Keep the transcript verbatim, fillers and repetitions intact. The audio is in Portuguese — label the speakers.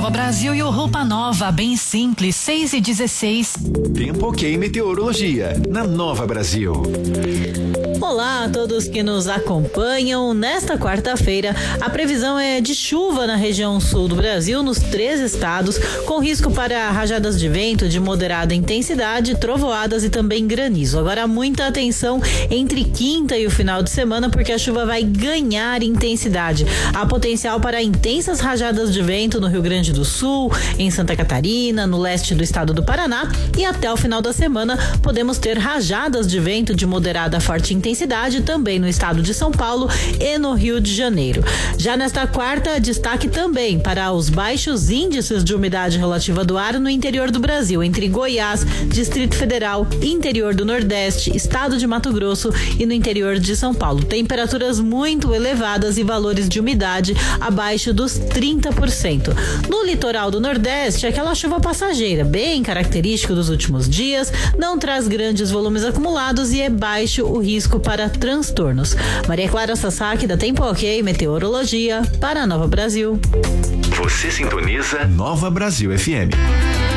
Speaker 1: Nova Brasil e o Roupa Nova, bem simples, seis e dezesseis.
Speaker 2: Tempo ok meteorologia, na Nova Brasil.
Speaker 3: Olá a todos que nos acompanham. Nesta quarta-feira, a previsão é de chuva na região sul do Brasil, nos três estados, com risco para rajadas de vento de moderada intensidade, trovoadas e também granizo. Agora, muita atenção entre quinta e o final de semana, porque a chuva vai ganhar intensidade. Há potencial para intensas rajadas de vento no Rio Grande do Sul, em Santa Catarina, no leste do estado do Paraná, e até o final da semana podemos ter rajadas de vento de moderada a forte intensidade também no estado de São Paulo e no Rio de Janeiro. Já nesta quarta, destaque também para os baixos índices de umidade relativa do ar no interior do Brasil, entre Goiás, Distrito Federal, interior do Nordeste, estado de Mato Grosso e no interior de São Paulo. Temperaturas muito elevadas e valores de umidade abaixo dos trinta por cento. No litoral do Nordeste, aquela chuva passageira, bem característico dos últimos dias, não traz grandes volumes acumulados e é baixo o risco para transtornos. Maria Clara Sasaki, da Tempo Ok Meteorologia, para a Nova Brasil.
Speaker 2: Você sintoniza Nova Brasil F M.